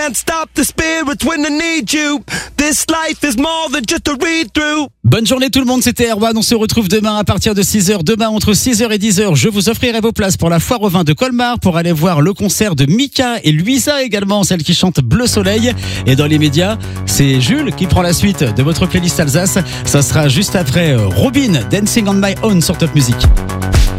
Can't stop the spirit when I need you. This life is more than just a read-through. Bonne journée tout le monde, c'était Erwan. On se retrouve demain à partir de 6h. Demain entre 6h et 10h, je vous offrirai vos places pour la foire au vin de Colmar pour aller voir le concert de Mika et Luisa également, celle qui chante Bleu Soleil. Et dans les médias, c'est Jules qui prend la suite de votre playlist Alsace. Ça sera juste après Robin, Dancing on My Own sur Top Music.